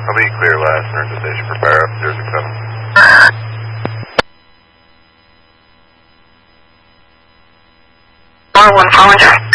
I'll be clear last, turn to station for fire up, 067. 1 Following.